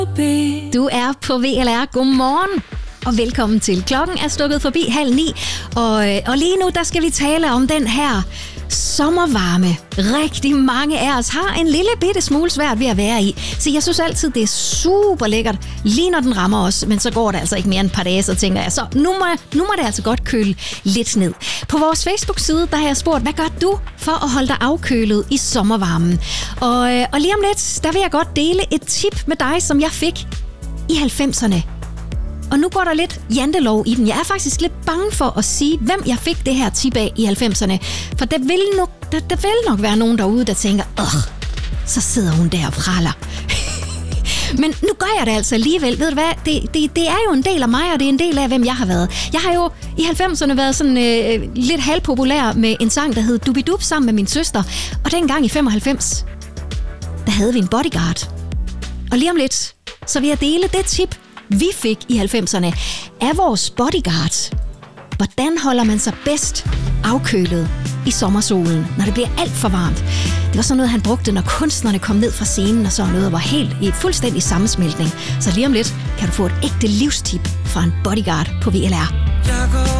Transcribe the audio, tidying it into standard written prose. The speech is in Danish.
Du er på VLR. Godmorgen og velkommen til. Klokken er stukket forbi 8:30, og lige nu der skal vi tale om den her sommervarme. Rigtig mange af os har en lille bitte smule svært ved at være i. Så jeg synes altid, det er super lækkert, lige når den rammer os. Men så går det altså ikke mere end et par dage, så tænker jeg, så nu må det altså godt køle lidt ned. På vores Facebook-side, der har jeg spurgt, hvad gør du for at holde dig afkølet i sommervarmen? Og lige om lidt, der vil jeg godt dele et tip med dig, som jeg fik i 90'erne. Og nu går der lidt jantelov i den. Jeg er faktisk lidt bange for at sige, hvem jeg fik det her tip af i 90'erne. For der vil nok være nogen derude, der tænker, så sidder hun der og praller. Men nu gør jeg det altså alligevel. Ved du hvad? Det er jo en del af mig, og det er en del af, hvem jeg har været. Jeg har jo i 90'erne været sådan lidt halvpopulær med en sang, der hed Dubidub sammen med min søster. Og dengang i 95, der havde vi en bodyguard. Og lige om lidt, så vil jeg dele det tip, vi fik i 90'erne af vores bodyguard. Hvordan holder man sig bedst afkølet i sommersolen, når det bliver alt for varmt? Det var sådan noget, han brugte, når kunstnerne kom ned fra scenen, og sådan noget var helt i fuldstændig sammensmeltning. Så lige om lidt kan du få et ægte livstip fra en bodyguard på VLR.